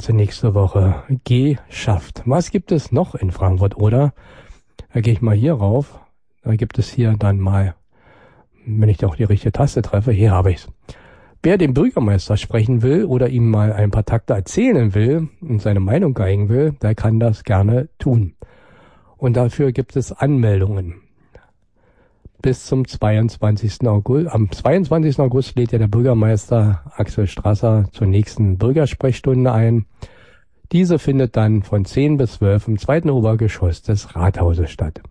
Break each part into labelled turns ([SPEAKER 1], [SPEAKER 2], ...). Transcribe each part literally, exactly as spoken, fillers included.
[SPEAKER 1] ganze nächste Woche geschafft. Was gibt es noch in Frankfurt, oder? Da gehe ich mal hier rauf. Da gibt es hier dann mal, wenn ich doch die richtige Taste treffe, hier habe ich's. Wer den Bürgermeister sprechen will oder ihm mal ein paar Takte erzählen will und seine Meinung geigen will, der kann das gerne tun. Und dafür gibt es Anmeldungen. Bis zum zweiundzwanzigsten August. Am zweiundzwanzigsten August lädt ja der Bürgermeister Axel Strasser zur nächsten Bürgersprechstunde ein. Diese findet dann von zehn bis zwölf im zweiten Obergeschoss des Rathauses statt.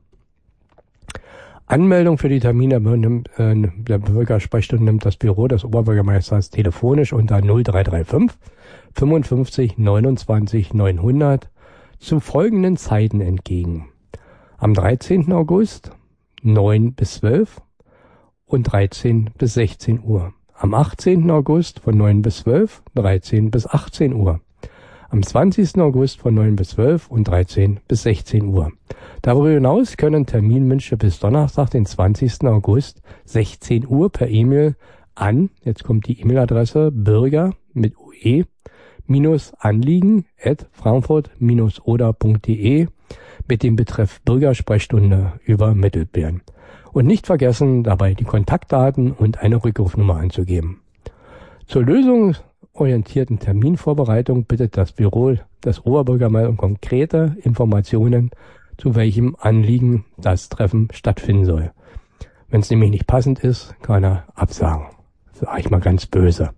[SPEAKER 1] Anmeldung für die Termine der Bürgersprechstunde nimmt das Büro des Oberbürgermeisters telefonisch unter null drei drei fünf fünfundfünfzig neunundzwanzig neunhundert zu folgenden Zeiten entgegen. Am dreizehnten August neun bis zwölf und dreizehn bis sechzehn Uhr. Am achtzehnten August von neun bis zwölf, dreizehn bis achtzehn Uhr. Am zwanzigsten August von neun bis zwölf und dreizehn bis sechzehn Uhr. Darüber hinaus können Terminwünsche bis Donnerstag, den zwanzigsten August, sechzehn Uhr per E-Mail an, jetzt kommt die E-Mail-Adresse, bürger mit ue, minus anliegen at frankfurt minus oder punkt de mit dem Betreff Bürgersprechstunde übermittelt werden. Und nicht vergessen, dabei die Kontaktdaten und eine Rückrufnummer anzugeben. Zur lösungsorientierten Terminvorbereitung bittet das Büro des Oberbürgermeisters um konkrete Informationen, zu welchem Anliegen das Treffen stattfinden soll. Wenn es nämlich nicht passend ist, kann er absagen. Sag ich mal ganz böse.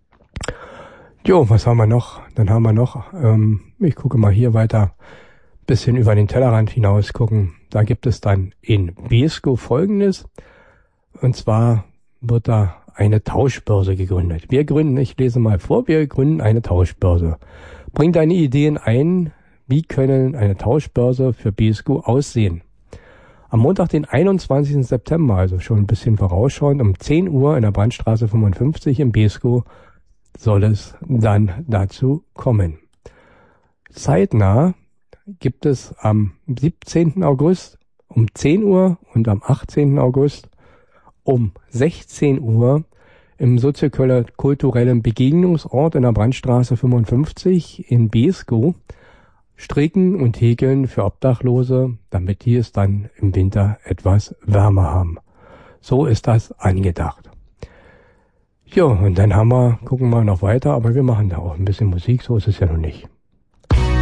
[SPEAKER 1] Jo, was haben wir noch? Dann haben wir noch, ähm, ich gucke mal hier weiter, bisschen über den Tellerrand hinaus gucken. Da gibt es dann in Beeskow Folgendes. Und zwar wird da eine Tauschbörse gegründet. Wir gründen, ich lese mal vor, wir gründen eine Tauschbörse. Bring deine Ideen ein. Wie können eine Tauschbörse für Beeskow aussehen? Am Montag, den einundzwanzigsten September, also schon ein bisschen vorausschauend, um zehn Uhr in der Brandstraße fünfundfünfzig in Beeskow soll es dann dazu kommen. Zeitnah gibt es am siebzehnten August um zehn Uhr und am achtzehnten August um sechzehn Uhr im soziokulturellen Begegnungsort in der Brandstraße fünfundfünfzig in Beeskow Stricken und Häkeln für Obdachlose, damit die es dann im Winter etwas wärmer haben. So ist das angedacht. Ja, und dann haben wir, gucken wir noch weiter, aber wir machen da auch ein bisschen Musik, so ist es ja noch nicht.